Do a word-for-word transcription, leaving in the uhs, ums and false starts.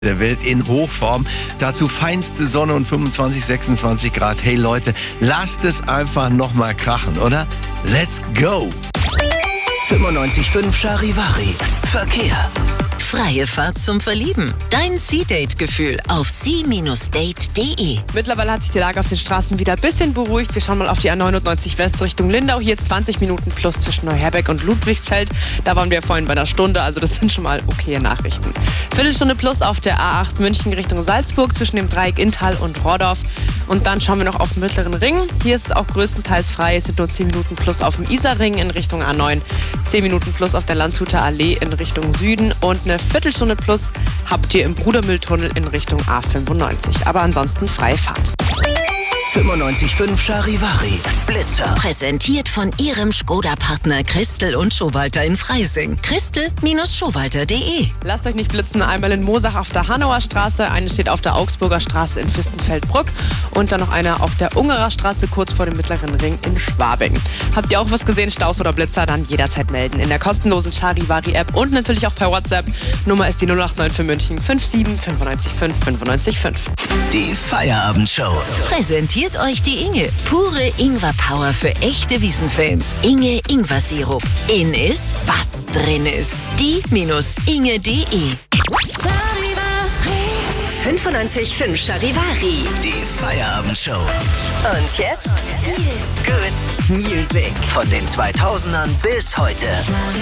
der Welt in Hochform. Dazu feinste Sonne und fünfundzwanzig, sechsundzwanzig Grad. Hey Leute, lasst es einfach nochmal krachen, oder? Let's go! fünfundneunzig Komma fünf Charivari. Verkehr. Freie Fahrt zum Verlieben. Dein Sea-Date-Gefühl auf sea Bindestrich date punkt de. Mittlerweile hat sich die Lage auf den Straßen wieder ein bisschen beruhigt. Wir schauen mal auf die A neunundneunzig West Richtung Lindau. Hier zwanzig Minuten plus zwischen Neuherbeck und Ludwigsfeld. Da waren wir vorhin bei einer Stunde, also das sind schon mal okaye Nachrichten. Viertelstunde plus auf der A acht München Richtung Salzburg zwischen dem Dreieck Inntal und Rohrdorf. Und dann schauen wir noch auf den Mittleren Ring. Hier ist es auch größtenteils frei. Es sind nur zehn Minuten plus auf dem Isarring in Richtung A neun. zehn Minuten plus auf der Landshuter Allee in Richtung Süden. Und eine Viertelstunde plus habt ihr im Brudermülltunnel in Richtung A fünfundneunzig. Aber ansonsten freie Fahrt. fünfundneunzig Komma fünf Charivari. Blitzer. Präsentiert von Ihrem Skoda-Partner Christel und Schowalter in Freising. christel Bindestrich schowalter punkt de. Lasst euch nicht blitzen. Einmal in Moosach auf der Hanauer Straße, eine steht auf der Augsburger Straße in Fürstenfeldbruck und dann noch eine auf der Ungerer Straße kurz vor dem Mittleren Ring in Schwabing. Habt ihr auch was gesehen, Staus oder Blitzer, dann jederzeit melden in der kostenlosen Charivari-App und natürlich auch per WhatsApp. Nummer ist die null acht neun für München fünf sieben fünf neun fünf fünf neun fünf. Die Feierabendshow. Präsentiert euch die Inge. Pure Ingwer-Power für echte Wiesenfans. Inge Ingwer-Sirup. In ist, was drin ist. die Bindestrich inge punkt de. fünfundneunzig Komma fünf Charivari. Die Feierabendshow. Und jetzt viel Good Music. Von den zweitausendern bis heute.